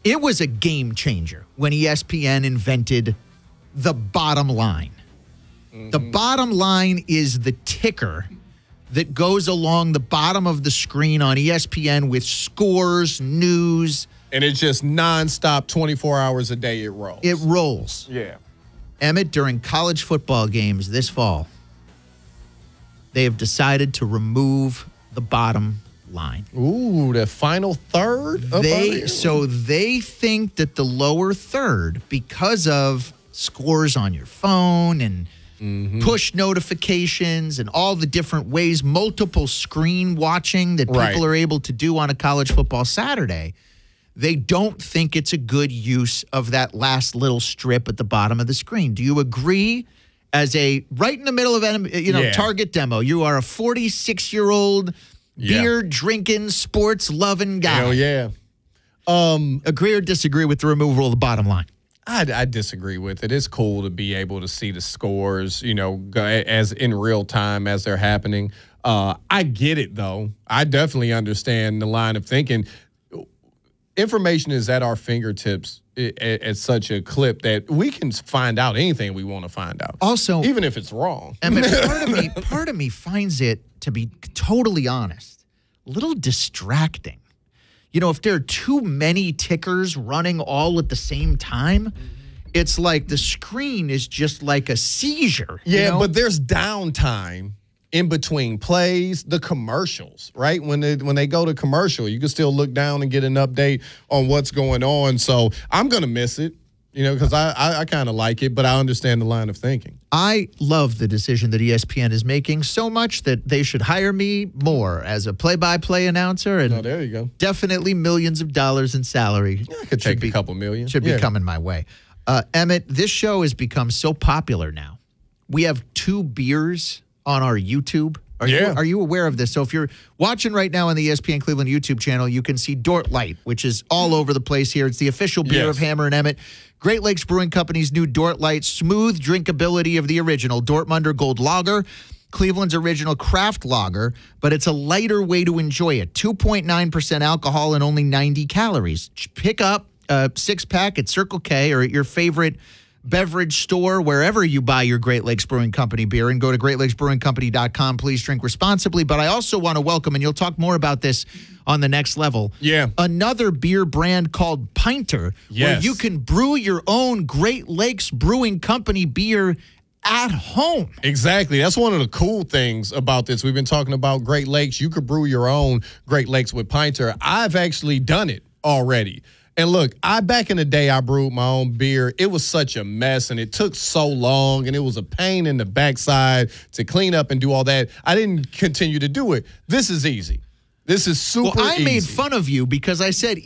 It was a game changer when ESPN invented the bottom line. Mm-hmm. The bottom line is the ticker that goes along the bottom of the screen on ESPN with scores, news. And it's just nonstop, 24 hours a day it rolls. It rolls. Yeah. Emmett, during college football games this fall, they have decided to remove the bottom line. Ooh, the final third? So they think that the lower third, because of scores on your phone and push notifications and all the different ways, multiple screen watching that people are able to do on a college football Saturday, they don't think it's a good use of that last little strip at the bottom of the screen. Do you agree? As a right in the middle of target demo, you are a 46-year-old beer drinking, sports loving guy. Hell yeah. Agree or disagree with the removal of the bottom line? I disagree with it. It's cool to be able to see the scores, as in real time as they're happening. I get it, though. I definitely understand the line of thinking. Information is at our fingertips at such a clip that we can find out anything we want to find out. Also, even if it's wrong. I mean, part of me finds it, to be totally honest, a little distracting. If there are too many tickers running all at the same time, it's like the screen is just like a seizure. Yeah, but there's downtime in between plays, the commercials, right? When they go to commercial, you can still look down and get an update on what's going on. So I'm going to miss it, because I kind of like it, but I understand the line of thinking. I love the decision that ESPN is making so much that they should hire me more as a play-by-play announcer. And there you go. Definitely millions of dollars in salary. I could take a couple million. Should be coming my way. Emmett, this show has become so popular now. We have 2 beers on our YouTube. Are you aware of this? So if you're watching right now on the ESPN Cleveland YouTube channel, you can see Dort Light, which is all over the place here. It's the official beer of Hammer and Emmett. Great Lakes Brewing Company's new Dort Light, smooth drinkability of the original Dortmunder Gold Lager, Cleveland's original craft lager, but it's a lighter way to enjoy it. 2.9% alcohol and only 90 calories. Pick up a 6-pack at Circle K or at your favorite beverage store, wherever you buy your Great Lakes Brewing Company beer, and go to greatlakesbrewingcompany.com. Please drink responsibly. But I also want to welcome, and you'll talk more about this on the next level, another beer brand called Pinter, where you can brew your own Great Lakes Brewing Company beer at home. Exactly. That's one of the cool things about this. We've been talking about Great Lakes. You could brew your own Great Lakes with Pinter. I've actually done it already. And look, back in the day, I brewed my own beer. It was such a mess, and it took so long, and it was a pain in the backside to clean up and do all that. I didn't continue to do it. This is easy. This is super easy. I made fun of you because I said,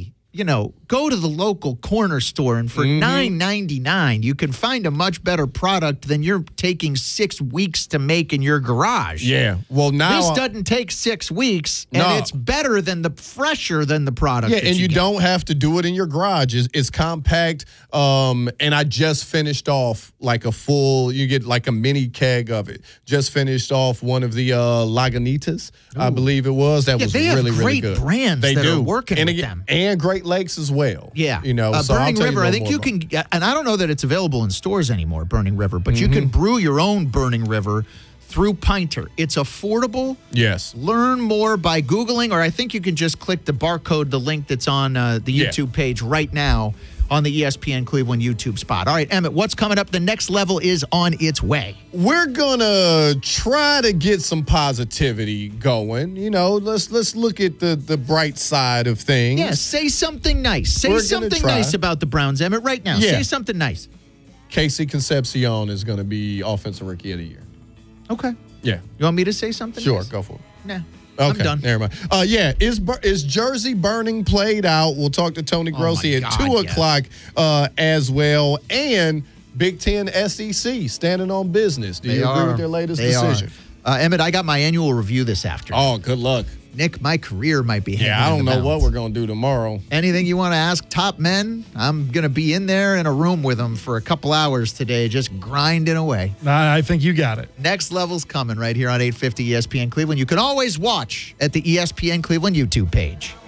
go to the local corner store, and for $9.99, you can find a much better product than you're taking 6 weeks to make in your garage. Yeah. Well, now this doesn't take 6 weeks, and it's better than fresher than the product. Yeah, and you don't have to do it in your garage. It's compact. And I just finished off like a full. You get like a mini keg of it. Just finished off one of the Lagunitas, I believe it was. That was really, really good. They have great brands that are working with them, and Great Lakes as well. Yeah. So Burning River, I think you can, and I don't know that it's available in stores anymore, Burning River, but you can brew your own Burning River through Pinter. It's affordable. Yes. Learn more by Googling, or I think you can just click the barcode, the link that's on the YouTube page right now on the ESPN Cleveland YouTube spot. All right, Emmett, what's coming up? The next level is on its way. We're going to try to get some positivity going. Let's look at the bright side of things. Yeah, say something nice. Say something nice about the Browns, Emmett, right now. Say something nice. Casey Concepcion is going to be Offensive Rookie of the Year. Okay. Yeah. You want me to say something? Sure, nice? go for it. Nah. Okay, I'm done. Never mind. Is Jersey Burning played out? We'll talk to Tony Grossi at 2 o'clock as well. And Big Ten SEC standing on business. Do you agree with their latest decision? Emmett, I got my annual review this afternoon. Oh, good luck. Nick, my career might be hanging I don't in the know what balance. we're going to do tomorrow. Anything you want to ask top men? I'm going to be in there in a room with them for a couple hours today, just grinding away. I think you got it. Next level's coming right here on 850 ESPN Cleveland. You can always watch at the ESPN Cleveland YouTube page.